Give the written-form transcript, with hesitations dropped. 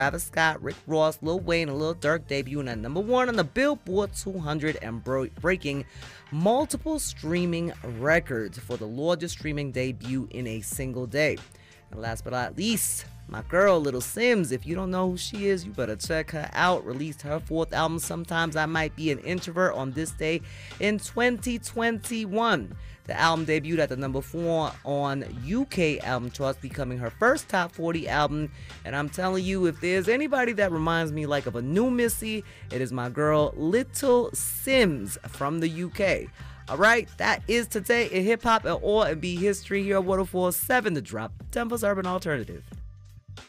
Travis Scott, Rick Ross, Lil Wayne, and Lil Durk debuting at #1 on the Billboard 200 and breaking multiple streaming records for the largest streaming debut in a single day. And last but not least, my girl, Little Simz. If you don't know who she is, you better check her out. Released her 4th album, Sometimes I Might Be an Introvert, on this day in 2021. The album debuted at the #4 on UK album charts, becoming her first top 40 album. And I'm telling you, if there's anybody that reminds me like of a new Missy, it is my girl, Little Simz from the UK. Alright, that is today in hip hop and R&B history here at 104.7 The Drop, Denver's Urban Alternative.